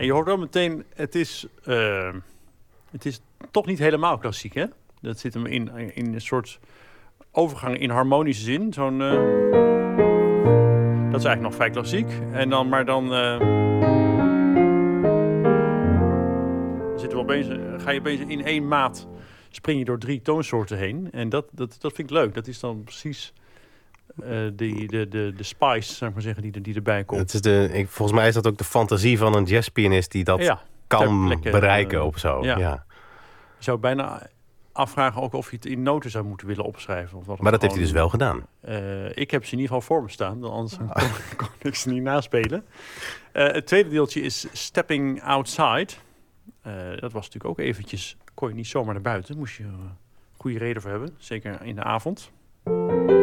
En je hoort wel meteen, het is toch niet helemaal klassiek, hè? Dat zit hem in een soort overgang in harmonische zin. Dat is eigenlijk nog vrij klassiek. En dan, zitten we opeens, ga je opeens in één maat, spring je door 3 toonsoorten heen. En dat vind ik leuk. Dat is dan precies de spice, zou ik maar zeggen, die erbij komt. Het is volgens mij is dat ook de fantasie van een jazzpianist die dat kan bereiken of zo. Ja. Je zou bijna afvragen ook of je het in noten zou moeten willen opschrijven. Of maar dat heeft hij dus wel gedaan. Ik heb ze in ieder geval voor me staan. Anders kon ik ze niet naspelen. Het tweede deeltje is Stepping Outside. Dat was natuurlijk ook eventjes, kon je niet zomaar naar buiten. Moest je een goede reden voor hebben. Zeker in de avond.